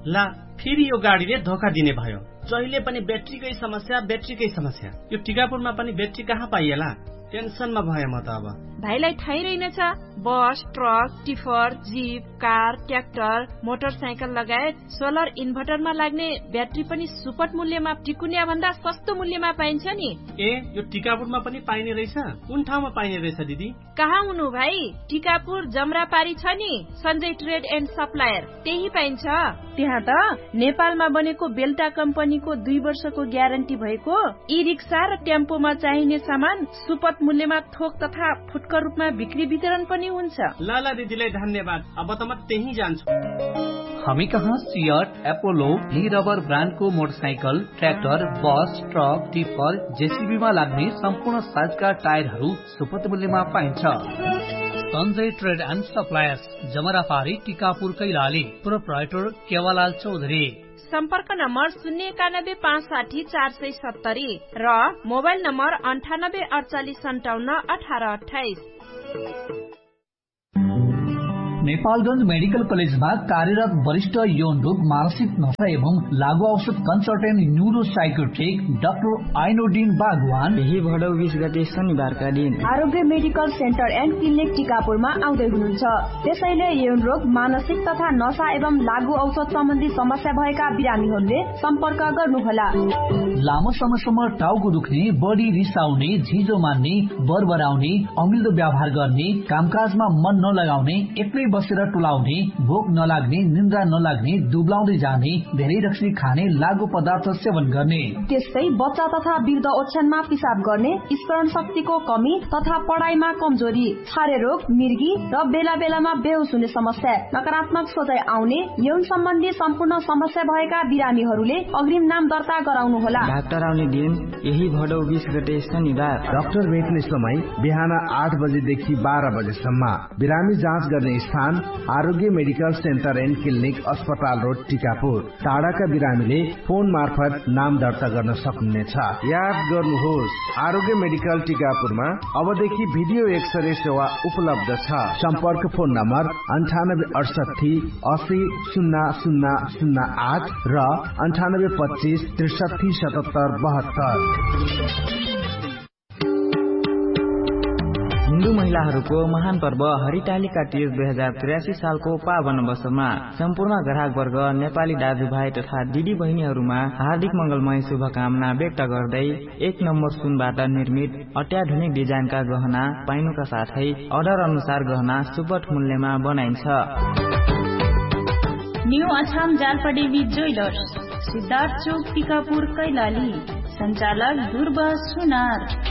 ला फेरि यो गाडीले धोका दिने भयो। जहिले पनि ब्याट्रीकै समस्या। यो टिकापुरमा पनि ब्याट्री कहाँ पाइएला? टेन्सनमा भए म त अब। भाइलाई थाहै रहेनछ, बस, truck, tipper, jeep, car, tractor, motorcycle लगायत सोलर इन्भर्टरमा लाग्ने ब्याट्री पनि सुपथ मूल्यमा टिकुनिया भन्दा सस्तो मूल्यमा पाइन्छ नि। ए, यो टिकापुरमा पनि पाइने रहेछ? कुन ठाउँमा पाइने रहेछ दिदी? कहाँ हुनु भाइ, टिकापुर जमरापारी छ नि सञ्जय ट्रेड एन्ड सप्लायर, त्यही पाइन्छ। त्यहाँ त नेपालमा बनेको बेल्टा कम्पनीको 2 वर्षको ग्यारेन्टी भएको ई रिक्सा र टेम्पोमा चाहिने सामान सुपथ मूल्यमा थोक तथा फुटकर रूपमा बिक्री वितरण पनि हुन्छ। लाला दिदीलाई धन्यवाद, अब त म त्यही जान्छु। हामी कहाँ सियट, एपोलो, ली रबर ब्रान्डको मोटरसाइकल, ट्र्याक्टर, बस, ट्रक, टिपर, जेसीबीमा लाग्ने सम्पूर्ण साइजका टायरहरू सुपथ मूल्यमा पाइन्छ। Sanjay trade and suppliers, जमरापारी, Tikapur, Kailali. Proprietor केवलाल Chaudhary. सम्पर्क नम्बर 091560470 र मोबाइल नम्बर 9848571828। नेपालगञ्ज मेडिकल कलेजमा कार्यरत वरिष्ठ यौन रोग, मानसिक नशा एवं लागू औषध कन्सल्टेन्ट न्यूरो साइकोट्रिक डाक्टर आइनोडिन बागवान यही भदौ 20 गते शनिबारका दिन आरोग्य मेडिकल सेन्टर एन्ड क्लिनिक टिकापुरमा आउँदै हुनुहुन्छ। त्यसैले यौन रोग, मानसिक तथा नशा एवं लागू औषध सम्बन्धी समस्या भएका बिरामीहरूले सम्पर्क गर्नुहोला। लामो समयसम्म टाउको दुख्ने, बढी रिसाउने, झिजो मान्ने, बरबराउने, अमिल्दो व्यवहार गर्ने, कामकाजमा मन नलगाउने, एक्लै बसेर टोलाउने, भोक नलाग्ने, निन्द्रा नलाग्ने, दुब्लाउँदै जाने, धेरै रक्सी खाने, लागू पदार्थ सेवन गर्ने, त्यस्तै बच्चा तथा वृद्ध ओछ्यानमा पिसाब गर्ने, स्मरण शक्तिको कमी तथा पढाइमा कमजोरी, छारे रोग, मिर्गी र बेला बेलामा बेहोस हुने समस्या, नकारात्मक सोचाइ आउने, यौन सम्बन्धी सम्पूर्ण समस्या भएका बिरामीहरूले अग्रिम नाम दर्ता गराउनुहोला। डाक्टर आउने दिन यही भदौ 20 गते शनिबार। डाक्टर भेट्ने समय बिहान 8 बजेदेखि 12 बजेसम्म। बिरामी जाँच गर्ने स्थान आरोग्य मेडिकल सेन्टर एन्ड क्लिनिक, अस्पताल रोड, टिकापुर। टाढाका बिरामीले फोन मार्फत नाम दर्ता गर्न सक्नुहुनेछ। याद गर्नुहोस्, आरोग्य मेडिकल टिकापुरमा अबदेखि भिडियो एक्सरे सेवा उपलब्ध छ। सम्पर्क फोन नम्बर 9868800008 र 9825637772। हिन्दू महिलाहरूको महान पर्व हरितालिका तीज 2083 सालको पावन अवसरमा सम्पूर्ण ग्राहक वर्ग, नेपाली दाजुभाइ तथा दिदी बहिनीहरूमा हार्दिक मंगलमय शुभकामना व्यक्त गर्दै 1 नम्बर सुनबाट निर्मित अत्याधुनिक डिजाइनका गहना पाइनुका साथै अर्डर अनुसार गहना सुपथ मूल्यमा बनाइन्छ। न्यू अछाम जालपादेवी ज्वेलर्स, सिद्धार्थ चौक, टिकापुर, कैलाली। सञ्चालक ध्रुव सुनार।